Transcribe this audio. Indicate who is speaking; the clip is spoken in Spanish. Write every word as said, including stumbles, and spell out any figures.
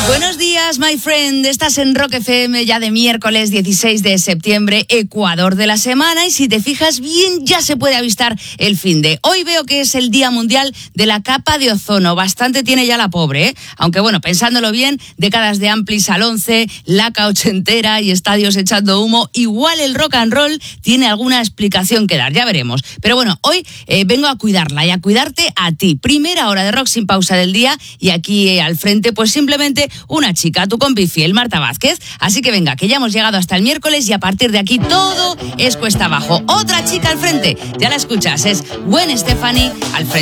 Speaker 1: Buenos días, my friend. Estás en Rock F M ya de miércoles dieciséis de septiembre, Ecuador de la semana. Y si te fijas bien, ya se puede avistar el finde. Hoy veo que es el Día Mundial de la Capa de Ozono. Bastante tiene ya la pobre, ¿eh? Aunque bueno, pensándolo bien, décadas de Amplis al once, laca ochentera y estadios echando humo. Igual el rock and roll tiene alguna explicación que dar, ya veremos. Pero bueno, hoy eh, vengo a cuidarla y a cuidarte a ti. Primera hora de rock sin pausa del día y aquí eh, al frente, pues simplemente una chica, tu compi fiel, Marta Vázquez. Así que venga, que ya hemos llegado hasta el miércoles y a partir de aquí todo es cuesta abajo. Otra chica al frente, ya la escuchas, es Gwen Stefani al frente.